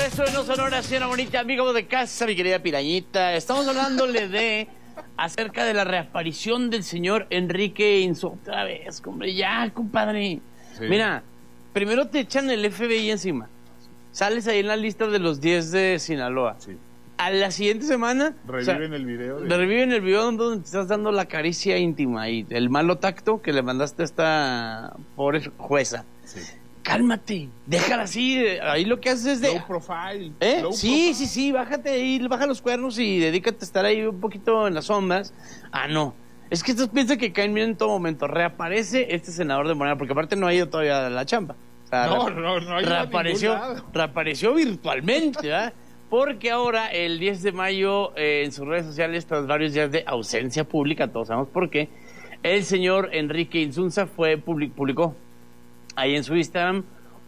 regreso de No Sonora, señora bonita, amigo de casa, mi querida Pirañita. Estamos hablándole de acerca de la reaparición del señor Enrique Insunza. Otra vez, hombre, ya, compadre. Sí. Mira, primero te echan el FBI encima. Sales ahí en la lista de los 10 de Sinaloa. Sí. A la siguiente semana... Reviven el video. Reviven el video donde te estás dando la caricia íntima y el malo tacto que le mandaste a esta pobre jueza. Sí. Cálmate, déjala así. Ahí lo que haces es de... Low profile. Low sí, bájate ahí, baja los cuernos y dedícate a estar ahí un poquito en las sombras. Ah, no. Es que estos piensan que caen bien en todo momento. Reaparece este senador de Morena, porque aparte no ha ido todavía a la chamba. O sea, no reapareció virtualmente, ¿verdad? Porque ahora, el 10 de mayo, en sus redes sociales, tras varios días de ausencia pública, todos sabemos por qué, el señor Enrique Insunza publicó ahí en su Instagram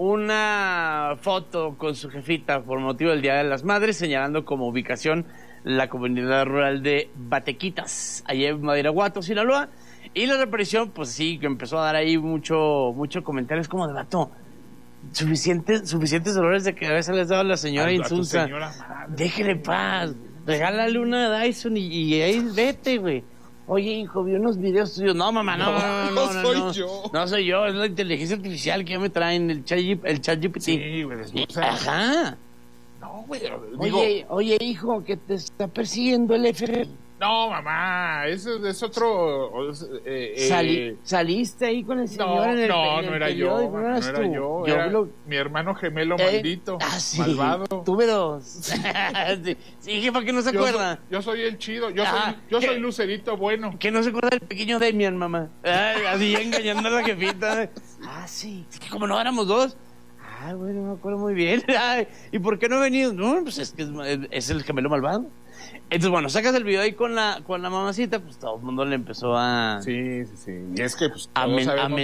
una foto con su jefita por motivo del Día de las Madres, señalando como ubicación la comunidad rural de Batequitas, allá en Badiraguato, Sinaloa. Y la reaparición, pues sí, que empezó a dar ahí mucho comentarios como de vato. Suficientes dolores de cabeza les dado a la señora Insunza. Déjele paz, regálale una Dyson y ahí vete, güey. Oye, hijo, vi unos videos tuyos. No, mamá, no soy yo. No soy yo, es la inteligencia artificial que ya me traen, el chat GPT. Sí, güey, ajá. No, güey. Oye, hijo, que te está persiguiendo el FBI. No, mamá, eso es otro... ¿Saliste ahí con el señor en el No era yo. Era mi hermano gemelo maldito, sí, malvado. Tuve dos. sí, jefa, que no se acuerda. Yo soy el chido, yo soy Lucerito bueno. Que no se acuerda del pequeño Demian, mamá. Así engañando a la jefita. Sí, como no éramos dos. Bueno, me acuerdo muy bien. ¿Y por qué no he venido? No, pues es que es el gemelo malvado. Entonces, bueno, sacas el video ahí con la mamacita, pues todo el mundo le empezó a... Sí. Y es que, pues, a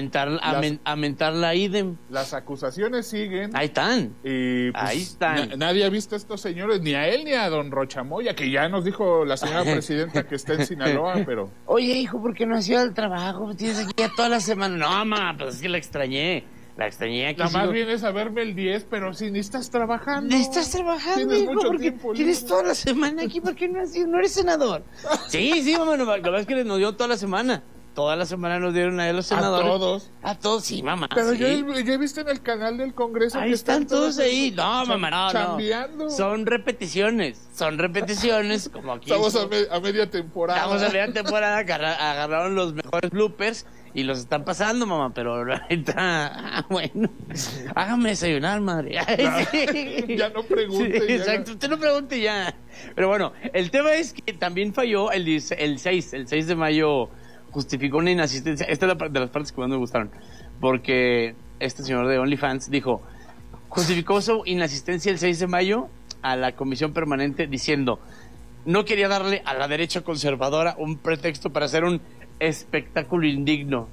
mentar la idem. Las acusaciones siguen. Ahí están. Y, pues, ahí están. Nadie ha visto a estos señores, ni a él ni a don Rochamoya, que ya nos dijo la señora presidenta que está en Sinaloa, pero... Oye, hijo, ¿por qué no has ido al trabajo? Tienes aquí ya toda la semana. No, mamá, pues es que la extrañé aquí. Nada más vienes a verme el 10, pero si ni estás trabajando. Tienes hijo, mucho tiempo. Tienes toda la semana aquí, ¿por qué no has ido? ¿No eres senador? Sí, mamá, la verdad es que nos dio toda la semana. Toda la semana nos dieron a los senadores. A todos, sí, mamá. Pero sí. yo he visto en el canal del Congreso ahí que están todos ahí. No, mamá, no. Chambeando. Son repeticiones, como aquí. Estamos a media temporada. Agarraron los mejores bloopers y los están pasando, mamá, pero ahorita, bueno, hágame desayunar, madre. Ya no pregunte. Sí, exacto, usted no pregunte ya. Pero bueno, el tema es que también falló el 6 de mayo, justificó una inasistencia. Esta es de las partes que más me gustaron, porque este señor de OnlyFans justificó su inasistencia el 6 de mayo a la comisión permanente diciendo: no quería darle a la derecha conservadora un pretexto para hacer un espectáculo indigno.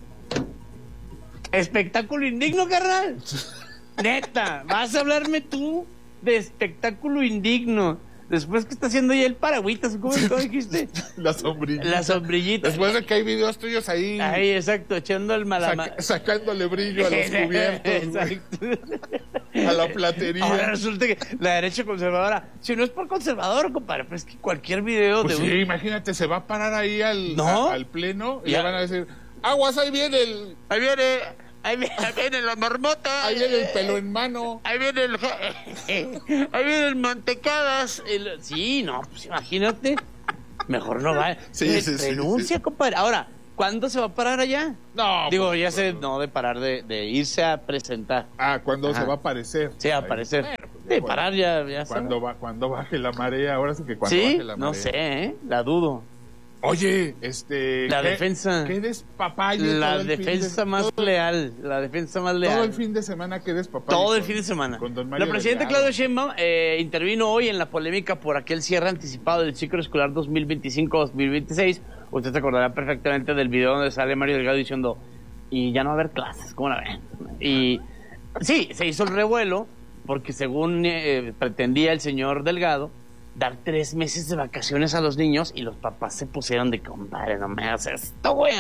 ¿Espectáculo indigno, carnal? Neta, ¿vas a hablarme tú de espectáculo indigno? Después que está haciendo ya el paragüitas, ¿cómo dijiste? La sombrillita. Después de que hay videos tuyos ahí. Ahí, exacto, echando el sacándole brillo a los cubiertos. Exacto. A la platería. Ahora resulta que la derecha conservadora, si no es por conservador, compadre, pues es que cualquier video pues sí, imagínate, se va a parar ahí al pleno y le van a decir: aguas, ahí viene la marmota. Ahí viene el pelo en mano. Ahí viene el mantecadas. Sí, no, pues imagínate. Mejor no va. Renuncia, compadre. Ahora, ¿cuándo se va a parar allá? No. Digo, no de parar de irse a presentar. ¿Cuándo se va a aparecer? Sí, a aparecer. De parar ya. Cuando baje la marea, ahora sí que cuando baje la marea. No sé, la dudo. Oye, la defensa. ¿Qué despapalle? La defensa más leal. Todo el fin de semana, ¿qué despapalle? Todo el fin de semana. La presidenta Claudia Sheinbaum intervino hoy en la polémica por aquel cierre anticipado del ciclo escolar 2025-2026. Usted se acordará perfectamente del video donde sale Mario Delgado diciendo: y ya no va a haber clases, ¿cómo la ven? Y sí, se hizo el revuelo porque según pretendía el señor Delgado dar 3 meses de vacaciones a los niños, y los papás se pusieron de: compadre, no me hagas esto, güey.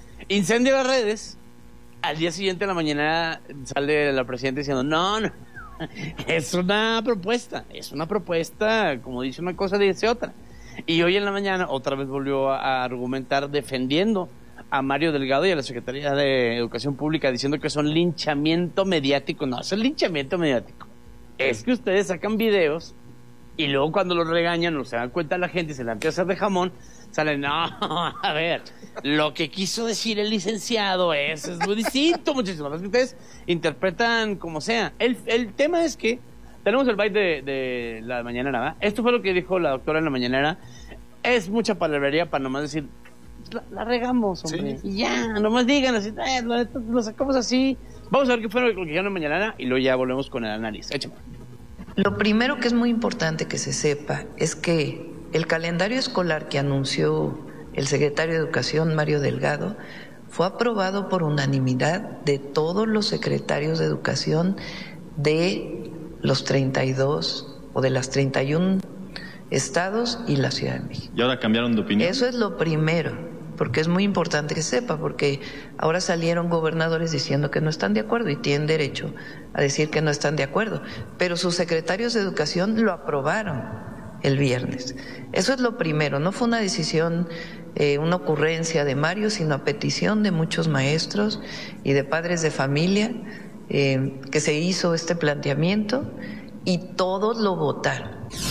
Incendio las redes. Al día siguiente, en la mañana, sale la presidenta diciendo: no, Es una propuesta, como dice una cosa, dice otra. Y hoy en la mañana otra vez volvió a argumentar defendiendo a Mario Delgado y a la Secretaría de Educación Pública diciendo que son linchamiento mediático. No, eso es linchamiento mediático. Es que ustedes sacan videos y luego cuando los regañan, o se dan cuenta la gente y se la empieza a hacer de jamón, salen, no, a ver, lo que quiso decir el licenciado es muy distinto, muchísimas veces ustedes interpretan como sea. El tema es que tenemos el byte de la mañanera, ¿verdad? Esto fue lo que dijo la doctora en la mañanera. Es mucha palabrería para nomás decir, la regamos, hombre. Sí. Y ya, nomás digan así, lo sacamos así. Vamos a ver qué fue lo que dijeron en la mañanera y luego ya volvemos con el análisis. Échame. Lo primero que es muy importante que se sepa es que el calendario escolar que anunció el secretario de Educación, Mario Delgado, fue aprobado por unanimidad de todos los secretarios de Educación de los 32 o de las 31 estados y la Ciudad de México. ¿Y ahora cambiaron de opinión? Eso es lo primero, porque es muy importante que sepa, porque ahora salieron gobernadores diciendo que no están de acuerdo y tienen derecho a decir que no están de acuerdo, pero sus secretarios de Educación lo aprobaron el viernes. Eso es lo primero, no fue una decisión, una ocurrencia de Mario, sino a petición de muchos maestros y de padres de familia que se hizo este planteamiento y todos lo votaron.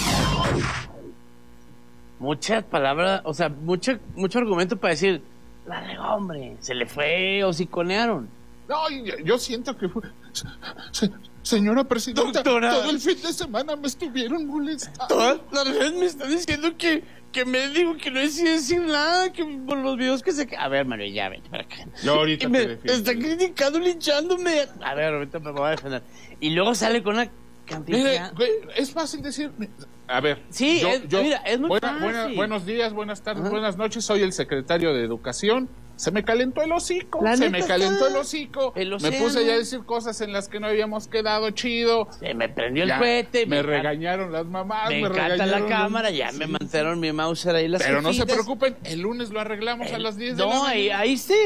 Muchas palabras, o sea, mucho argumento para decir, la regó, hombre, se le fue, hociconearon. No, yo siento que fue... Señora presidenta, doctora, todo el fin de semana me estuvieron molestando. Todas las redes me están diciendo que me digo que no es decir nada, que por los videos que se... A ver, Mario, ya vete para acá. Yo ahorita me te defiendo. está criticando, linchándome. A ver, ahorita me voy a defender. Y luego sale con una cantidad... Es fácil decir... A ver, sí, mira, es muy fácil. Buenos días, buenas tardes, buenas noches. Soy el secretario de Educación. Se me calentó el hocico. Me puse ya a decir cosas en las que no habíamos quedado chido. Se me prendió el cohete. Me regañaron las mamás. Me encanta la cámara. Ya me mandaron mi mouse ahí las Pero cejitas. no se preocupen, el lunes lo arreglamos a las 10 de la mañana. No, ahí sí.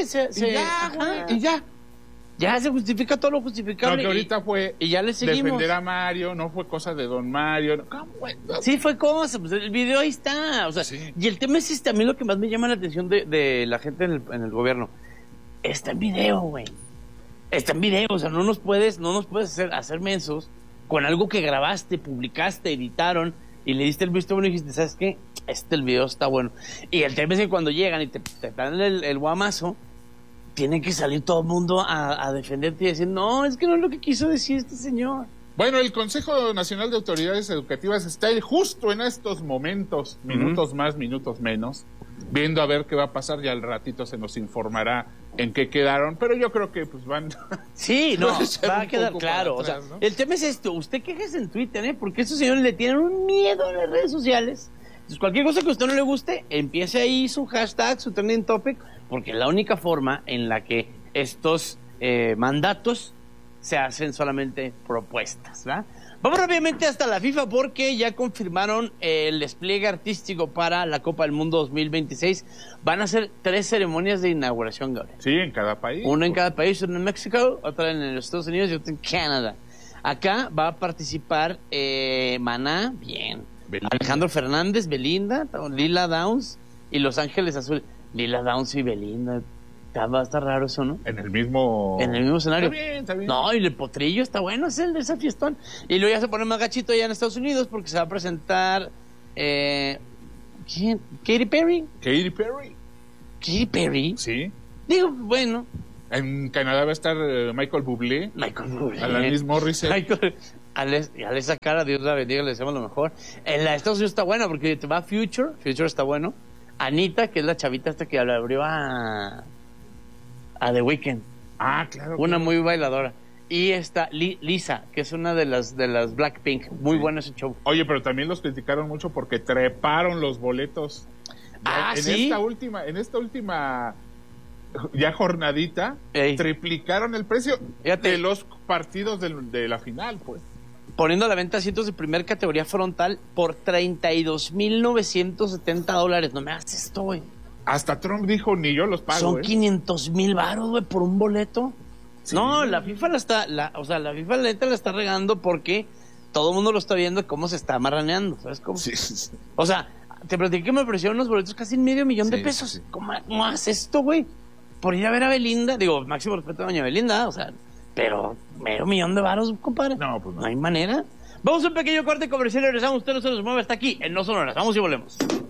Y ya. Ya se justifica todo lo justificable. No, que ahorita fue y ya le seguimos. Defender a Mario, no fue cosa de don Mario. Sí, fue cosa, pues el video ahí está. O sea, sí. Y el tema es a mí lo que más me llama la atención de la gente en el gobierno. Está en video, güey. Está en video, o sea, no nos puedes hacer mensos con algo que grabaste, publicaste, editaron y le diste el visto bueno y dijiste, ¿sabes qué? El video está bueno. Y el tema es que cuando llegan y te dan el guamazo, tiene que salir todo el mundo a defenderte y decir, no, es que no es lo que quiso decir este señor. Bueno, el Consejo Nacional de Autoridades Educativas está justo en estos momentos, minutos más, minutos menos, viendo a ver qué va a pasar. Ya al ratito se nos informará en qué quedaron, pero yo creo que pues van... Sí, no, va a quedar claro. Atrás, o sea, ¿no? El tema es esto, usted quéjese en Twitter, porque estos señores le tienen un miedo en las redes sociales. Entonces, cualquier cosa que a usted no le guste, empiece ahí su hashtag, su trending topic, porque es la única forma en la que estos mandatos se hacen solamente propuestas, ¿verdad? Vamos rápidamente hasta la FIFA porque ya confirmaron el despliegue artístico para la Copa del Mundo 2026. Van a ser 3 ceremonias de inauguración, Gabriel. Sí, en cada país. Una en cada país, una en México, otra en los Estados Unidos y otra en Canadá. Acá va a participar Maná, bien. Belinda. Alejandro Fernández, Belinda, Lila Downs y Los Ángeles Azules. Lila Downs y Belinda. Va a estar raro eso, ¿no? En el mismo escenario. Está bien. No, y el potrillo está bueno, es el de esa fiestón. Y luego ya se pone más gachito allá en Estados Unidos porque se va a presentar... ¿quién? ¿Katy Perry? ¿Katy Perry? ¿Katy Perry? Sí. Digo, bueno... En Canadá va a estar Michael Bublé. Alanis Morissette. Esa cara, Dios la bendiga, le deseamos lo mejor. En la Estados Unidos está buena porque te va Future está bueno. Anita, que es la chavita esta que le abrió a The Weeknd. Ah, claro. Una muy bailadora. Y está Lisa, que es una de las Blackpink. Muy bueno ese show. Oye, pero también los criticaron mucho porque treparon los boletos. ¿Sí? En esta última ya jornadita, triplicaron el precio de los partidos de la final, pues. Poniendo a la venta asientos de primer categoría frontal por $32,970. No me hagas esto, güey. Hasta Trump dijo, ni yo los pago. Son 500,000 varos, güey, por un boleto. Sí. No, la FIFA la FIFA la neta la está regando porque todo el mundo lo está viendo cómo se está marraneando, ¿sabes cómo? Sí. O sea, te platiqué que me ofrecieron unos boletos casi $500,000 de pesos. Sí. ¿Cómo haces esto, güey? Por ir a ver a Belinda, digo, máximo respeto a doña Belinda, o sea, pero $500,000, compadre. No, pues no. No hay manera. Vamos a un pequeño corte comercial y regresamos. Usted no se nos mueve hasta aquí en No Sonoras. Vamos y volvemos.